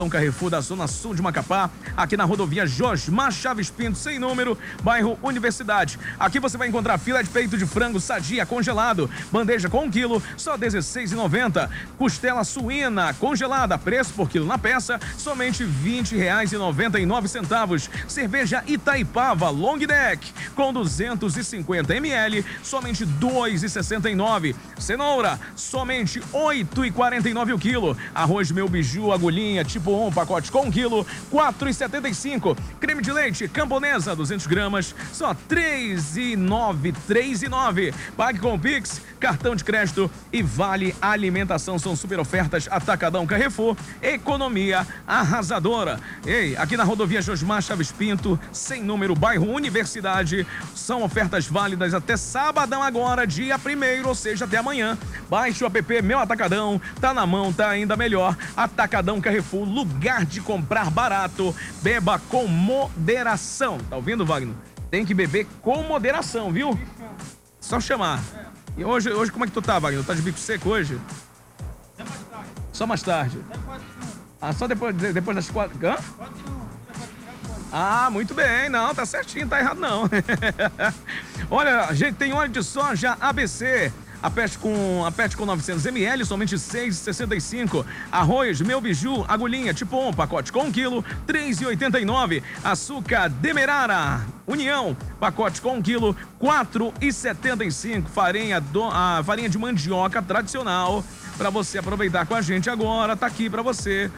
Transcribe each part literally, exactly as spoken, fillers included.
Carrefour da Zona Sul de Macapá, aqui na rodovia Josmar Chaves Pinto, sem número, bairro Universidade. Aqui você vai encontrar filé de peito de frango sadia congelado, bandeja com um quilo, só dezesseis reais e noventa centavos. Costela suína congelada, preço por quilo na peça, somente vinte reais e noventa e nove centavos. Cerveja Itaipava Long Neck, com duzentos e cinquenta mililitros, somente dois reais e sessenta e nove centavos. Cenoura, somente oito reais e quarenta e nove centavos o quilo. Arroz Meu Biju, agulhinha, tipo um pacote com um quilo, quatro reais e setenta e cinco centavos. Creme de leite Camponesa, duzentos gramas, só três reais e nove centavos, três reais e nove centavos. Pague com Pix, cartão de crédito e vale alimentação. São super ofertas Atacadão Carrefour, economia arrasadora. Ei, aqui na rodovia Josmar Chaves Pinto, sem número, bairro Universidade, são ofertas válidas até sabadão agora, dia primeiro, ou seja, até amanhã. Baixe o app Meu Atacadão, tá na mão, tá ainda melhor. Atacadão Carrefour, lugar de comprar barato. Beba com moderação. Tá ouvindo, Wagner? Tem que beber com moderação, viu? Só chamar. E hoje, hoje como é que tu tá, Wagner? Tá de bico seco hoje? Só mais tarde. Ah, só depois, depois das quatro... Hã? Ah, muito bem. Não, tá certinho, tá errado não. Olha, gente, tem óleo de soja A B C. A pet com, a pet com novecentos mililitros, somente seis reais e sessenta e cinco centavos. Arroz Meu Biju, agulhinha tipo um, pacote com um quilo, três reais e oitenta e nove centavos. Açúcar Demerara União, pacote com um quilo, quatro reais e setenta e cinco centavos. Farinha, do, a farinha de mandioca tradicional, para você aproveitar com a gente agora, tá aqui para você.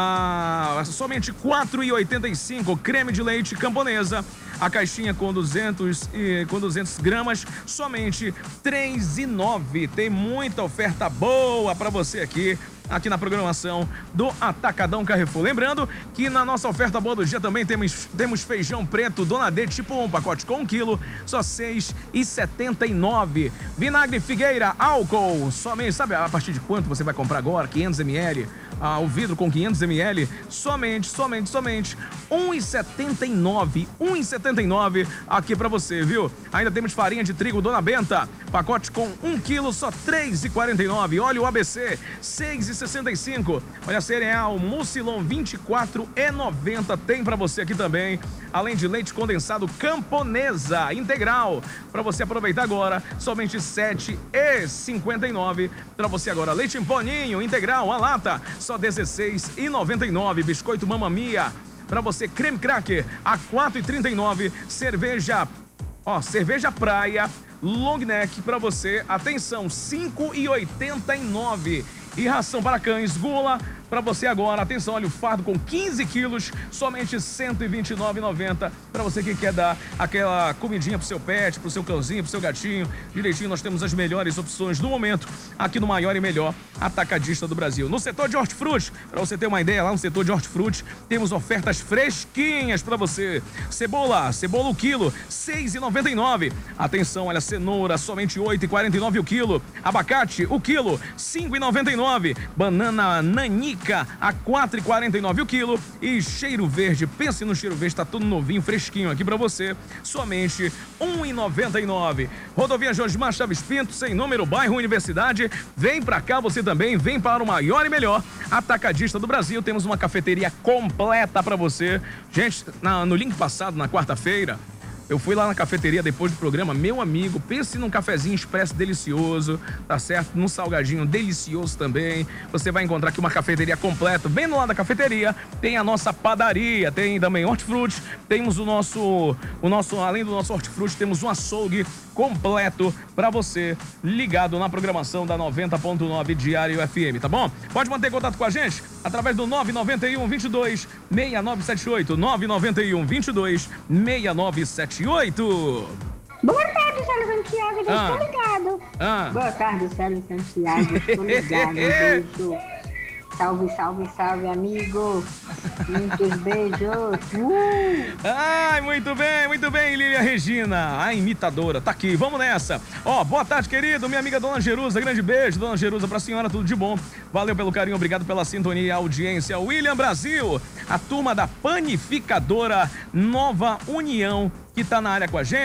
Ah, somente quatro reais e oitenta e cinco centavos. Creme de leite Camponesa, a caixinha com duzentos, e, com duzentos gramas, somente três reais e nove centavos. Tem muita oferta boa para você aqui, aqui na programação do Atacadão Carrefour. Lembrando que na nossa oferta boa do dia também temos, temos feijão preto Dona D, tipo um, pacote com um quilo, só seis reais e setenta e nove centavos. Vinagre Figueira, álcool, somente, sabe a partir de quanto você vai comprar agora? quinhentos mililitros. Ah, o vidro com quinhentos mililitros, somente, somente, somente um real e setenta e nove centavos, um real e setenta e nove centavos aqui pra você, viu? Ainda temos farinha de trigo Dona Benta, pacote com um quilo, só três reais e quarenta e nove centavos. Óleo A B C, seis reais e sessenta e cinco centavos. Olha, cereal Mucilon, vinte e quatro reais e noventa centavos, tem pra você aqui também. Além de leite condensado Camponesa integral, pra você aproveitar agora, somente sete reais e cinquenta e nove centavos. Pra você agora, leite em poninho integral, a lata, só dezesseis reais e noventa e nove centavos. Biscoito Mamma Mia, pra você, creme cracker a quatro reais e trinta e nove centavos. Cerveja, ó, cerveja Praia Long Neck pra você, atenção, cinco reais e oitenta e nove centavos. E ração para cães Gula para você agora, atenção, olha o fardo com quinze quilos, somente cento e vinte e nove reais e noventa centavos. Para você que quer dar aquela comidinha pro seu pet, pro seu cãozinho, pro seu gatinho, direitinho, nós temos as melhores opções do momento aqui no maior e melhor atacadista do Brasil. No setor de hortifruti, para você ter uma ideia, lá no setor de hortifruti, temos ofertas fresquinhas para você. Cebola, cebola o quilo, seis reais e noventa e nove centavos. Atenção, olha, cenoura, somente oito reais e quarenta e nove centavos o quilo. Abacate, o quilo, cinco reais e noventa e nove centavos. Banana Nanica, a quatro reais e quarenta e nove centavos o quilo. E cheiro verde, pense no cheiro verde, tá tudo novinho, fresquinho aqui pra você, somente um real e noventa e nove centavos. Rodovia Josmar Chaves Pinto, sem número, bairro Universidade. Vem pra cá você também, vem para o maior e melhor atacadista do Brasil. Temos uma cafeteria completa pra você. Gente, na, no link passado, na quarta-feira, eu fui lá na cafeteria depois do programa, meu amigo, pense num cafezinho expresso delicioso, tá certo? Num salgadinho delicioso também. Você vai encontrar aqui uma cafeteria completa. Bem do lado da cafeteria tem a nossa padaria, tem também hortifruti, temos o nosso, o nosso, além do nosso hortifruti, temos um açougue completo para você, ligado na programação da noventa ponto nove Diário F M, tá bom? Pode manter contato com a gente através do nove nove um, vinte e dois, seis nove sete oito, nove nove um, vinte e dois, seis nove sete oito. Boa tarde, Célio Santiago, eu ah. estou ligado. Ah. Boa tarde, Célio Santiago, estou ligado, beijo. Salve, salve, salve, amigo. Muitos beijos. Uh! Ai, muito bem, muito bem, Lília Regina, a imitadora, tá aqui, vamos nessa. Ó, boa tarde, querido, minha amiga Dona Jerusa, grande beijo, Dona Jerusa, pra senhora, tudo de bom. Valeu pelo carinho, obrigado pela sintonia e audiência. William Brasil, a turma da Panificadora Nova União, que tá na área com a gente.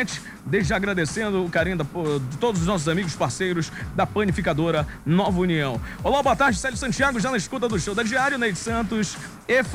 Desde já agradecendo o carinho da, de todos os nossos amigos parceiros da panificadora Nova União. Olá, boa tarde, Célio Santiago, já na escuta do show da Diário, Neide Santos e